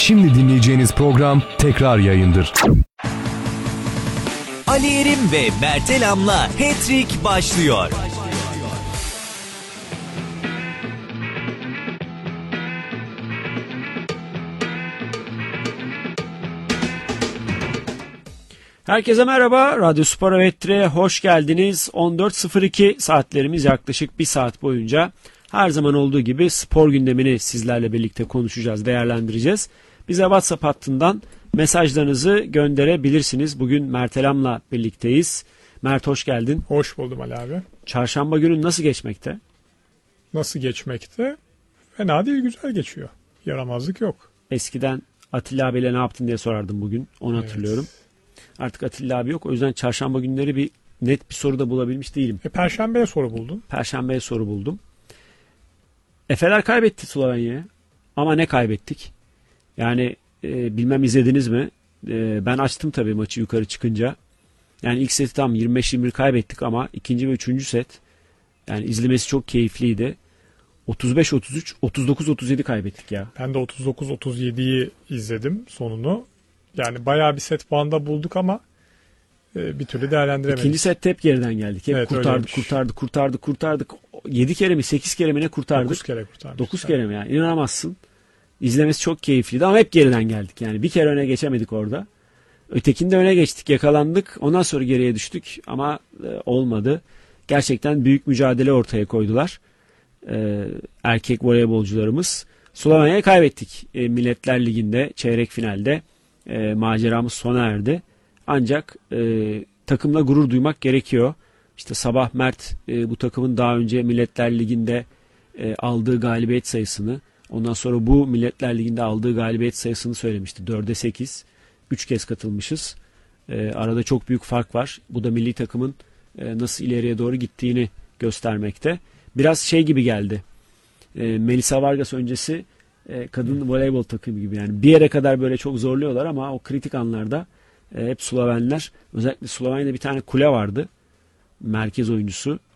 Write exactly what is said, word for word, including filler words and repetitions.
Şimdi dinleyeceğiniz program tekrar yayındır. Ali Erim ve Mert Elam'la Hat-Trick başlıyor. Herkese merhaba. Radyo Spor Hat-Trick'e hoş geldiniz. on dört sıfır iki saatlerimiz, yaklaşık bir saat boyunca her zaman olduğu gibi spor gündemini sizlerle birlikte konuşacağız, değerlendireceğiz. Bize WhatsApp hattından mesajlarınızı gönderebilirsiniz. Bugün Mert Elam'la birlikteyiz. Mert, hoş geldin. Hoş buldum Ali abi. Çarşamba günün nasıl geçmekte? Nasıl geçmekte? Fena değil, güzel geçiyor. Yaramazlık yok. Eskiden Atilla abiyle ne yaptın diye sorardım bugün. Onu Evet. hatırlıyorum. Artık Atilla abi yok. O yüzden çarşamba günleri bir net bir soru da bulabilmiş değilim. E, Perşembeye soru buldun. Perşembeye soru buldum. Efeler kaybetti Slovenya'ya. Ama ne kaybettik? Yani e, bilmem izlediniz mi? E, ben açtım tabii maçı yukarı çıkınca. Yani ilk seti tam yirmi beş yirmi bir kaybettik ama ikinci ve üçüncü set, yani izlemesi çok keyifliydi. otuz beş otuz üç, otuz dokuz otuz yedi kaybettik ya. Ben de otuz dokuz otuz yediyi izledim sonunu. Yani bayağı bir set puanda bulduk ama e, bir türlü değerlendiremedik. İkinci sette hep geriden geldik. Hep Evet, kurtardık, öyleymiş. kurtardık, kurtardık, kurtardık. yedi kere mi sekiz kere mi ne kurtardık? dokuz kere kurtardık. dokuz kere mi yani? İnanamazsın. İzlemesi çok keyifliydi ama hep geriden geldik. Yani bir kere öne geçemedik orada. Ötekinde öne geçtik, yakalandık. Ondan sonra geriye düştük ama e, olmadı. Gerçekten büyük mücadele ortaya koydular. E, erkek voleybolcularımız. Slovenya'ya kaybettik. E, Milletler Ligi'nde çeyrek finalde e, maceramız sona erdi. Ancak e, takımla gurur duymak gerekiyor. İşte Sabah Mert e, bu takımın daha önce Milletler Ligi'nde e, aldığı galibiyet sayısını, ondan sonra bu Milletler Ligi'nde aldığı galibiyet sayısını söylemişti. dörde sekiz. üç kez katılmışız. E, arada çok büyük fark var. Bu da milli takımın e, nasıl ileriye doğru gittiğini göstermekte. Biraz şey gibi geldi. E, Melisa Vargas öncesi e, kadın voleybol takımı gibi. Yani bir yere kadar böyle çok zorluyorlar ama o kritik anlarda e, hep Slovenler, özellikle Slovenya'da bir tane kule vardı. Merkez oyuncusu.